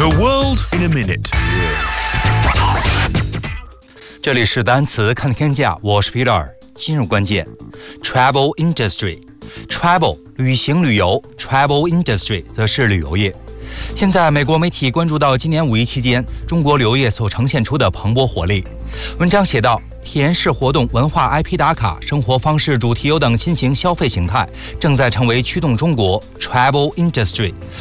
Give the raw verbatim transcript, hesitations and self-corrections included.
The world in a minute。 这里是单词看天价，我是 Peter。今日关键 ：travel industry。travel 旅行旅游 ，travel industry 则是旅游业。现在，美国媒体关注到今年五一期间，中国旅游业所呈现出的蓬勃活力。文章写道，体验式活动、文化 I P 打卡、生活方式主题游等新型消费形态，正在成为驱动中国 travel industry